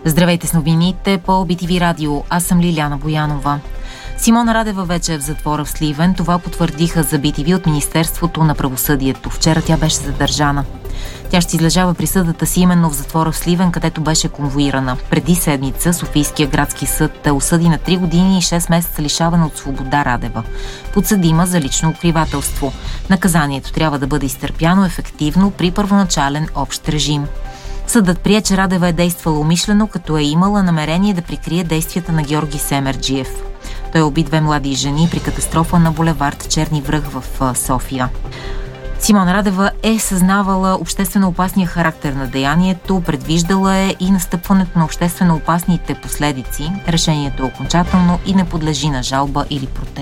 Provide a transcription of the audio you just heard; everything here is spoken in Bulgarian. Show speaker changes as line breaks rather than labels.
Здравейте с новините по BTV Радио. Аз съм Лиляна Боянова. Симона Радева вече е в затвора в Сливен. Това потвърдиха за BTV от Министерството на правосъдието. Вчера тя беше задържана. Тя ще излежава присъдата си именно в затвора в Сливен, където беше конвоирана. Преди седмица Софийския градски съд осъди на 3 години и 6 месеца лишаване от свобода Радева. Подсъдима за лично укривателство. Наказанието трябва да бъде изтърпяно ефективно при първоначален общ режим. Съдът прие, че Радева е действала умишлено, като е имала намерение да прикрие действията на Георги Семерджиев. Той уби 2 млади жени при катастрофа на булевард Черни връх в София. Симона Радева е съзнавала обществено опасния характер на деянието, предвиждала е и настъпването на обществено опасните последици. Решението е окончателно и не подлежи на жалба или протест.